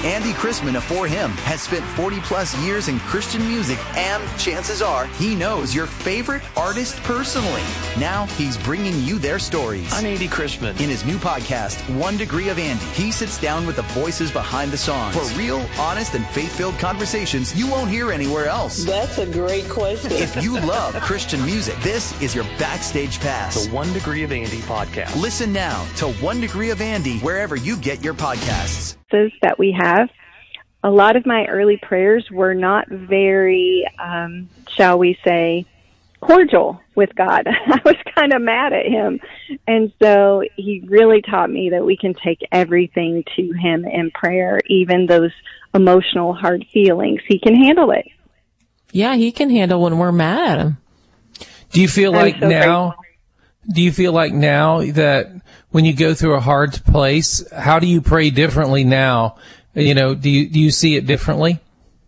Andy Chrisman of For Him has spent 40-plus years in Christian music, and chances are he knows your favorite artist personally. Now he's bringing you their stories. I'm Andy Chrisman. In his new podcast, 1 Degree of Andy, he sits down with the voices behind the songs for real, honest, and faith-filled conversations you won't hear anywhere else. That's a great question. If you love Christian music, this is your backstage pass. The 1 Degree of Andy podcast. Listen now to 1 Degree of Andy wherever you get your podcasts. That we have. A lot of my early prayers were not very, shall we say, cordial with God. I was kind of mad at him. And so he really taught me that we can take everything to him in prayer, even those emotional, hard feelings. He can handle it. Yeah, he can handle when we're mad at him. Do you feel like now? Grateful. Do you feel like now that when you go through a hard place, how do you pray differently now? You know, do you see it differently?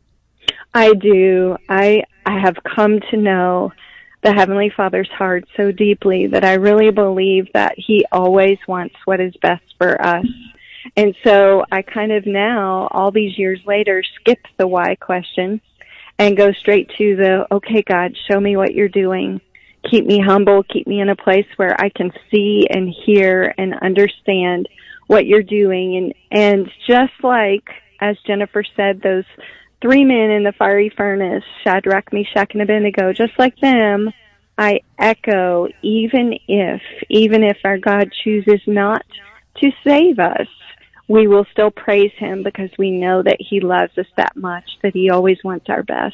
I do. I have come to know the Heavenly Father's heart so deeply that I really believe that He always wants what is best for us. And so I kind of now, all these years later, skip the why question and go straight to the, okay, God, show me what you're doing. Keep me humble, keep me in a place where I can see and hear and understand what you're doing. And just like, as Jennifer said, those 3 men in the fiery furnace, Shadrach, Meshach, and Abednego, just like them, I echo, even if our God chooses not to save us, we will still praise Him because we know that He loves us that much, that He always wants our best.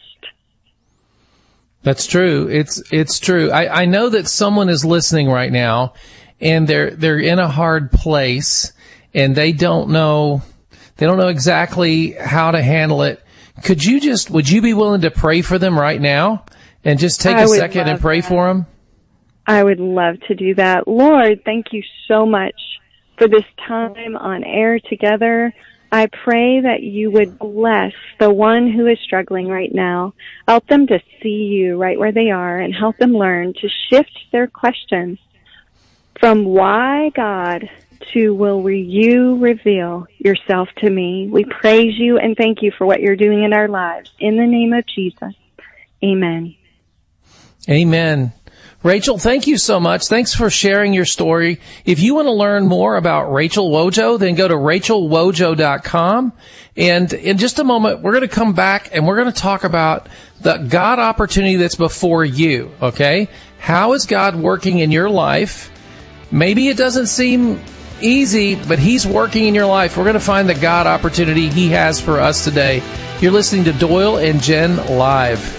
That's true. It's true. I know that someone is listening right now and they're in a hard place and they don't know exactly how to handle it. Would you be willing to pray for them right now and just take a second and pray for them? I would love to do that. Lord, thank you so much for this time on air together. I pray that you would bless the one who is struggling right now. Help them to see you right where they are and help them learn to shift their questions from why, God, to will you reveal yourself to me. We praise you and thank you for what you're doing in our lives. In the name of Jesus, amen. Amen. Rachel, thank you so much. Thanks for sharing your story. If you want to learn more about Rachel Wojo, then go to rachelwojo.com. And in just a moment, we're going to come back and we're going to talk about the God opportunity that's before you, okay? How is God working in your life? Maybe it doesn't seem easy, but He's working in your life. We're going to find the God opportunity He has for us today. You're listening to Doyle and Jen Live.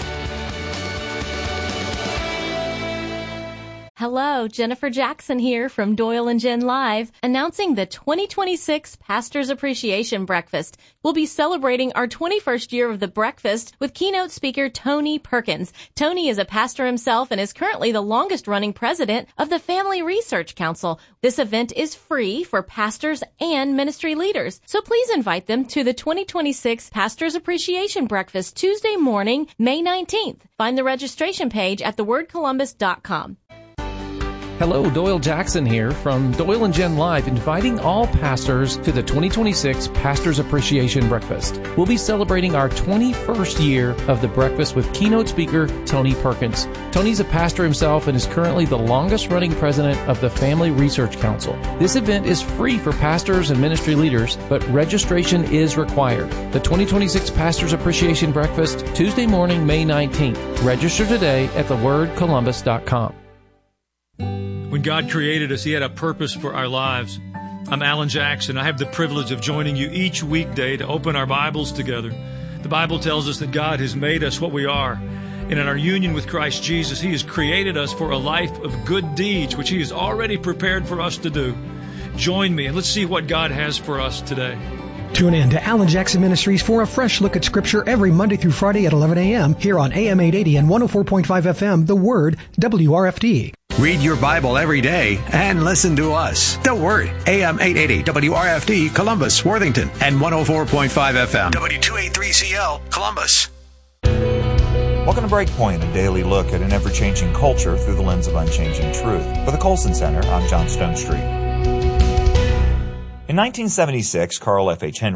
Hello, Jennifer Jackson here from Doyle and Jen Live, announcing the 2026 Pastors Appreciation Breakfast. We'll be celebrating our 21st year of the breakfast with keynote speaker Tony Perkins. Tony is a pastor himself and is currently the longest-running president of the Family Research Council. This event is free for pastors and ministry leaders, so please invite them to the 2026 Pastors Appreciation Breakfast Tuesday morning, May 19th. Find the registration page at thewordcolumbus.com. Hello, Doyle Jackson here from Doyle and Jen Live, inviting all pastors to the 2026 Pastors Appreciation Breakfast. We'll be celebrating our 21st year of the breakfast with keynote speaker Tony Perkins. Tony's a pastor himself and is currently the longest-running president of the Family Research Council. This event is free for pastors and ministry leaders, but registration is required. The 2026 Pastors Appreciation Breakfast, Tuesday morning, May 19th. Register today at thewordcolumbus.com. When God created us, He had a purpose for our lives. I'm Alan Jackson. I have the privilege of joining you each weekday to open our Bibles together. The Bible tells us that God has made us what we are. And in our union with Christ Jesus, He has created us for a life of good deeds, which He has already prepared for us to do. Join me and let's see what God has for us today. Tune in to Alan Jackson Ministries for a fresh look at Scripture every Monday through Friday at 11 a.m. here on AM 880 and 104.5 FM, The Word, WRFD. Read your Bible every day and listen to us. The Word, AM 880, WRFD, Columbus, Worthington, and 104.5 FM, W283CL, Columbus. Welcome to Breakpoint, a daily look at an ever-changing culture through the lens of unchanging truth. For the Colson Center, I'm John Stone Street. In 1976, Carl F.H. Henry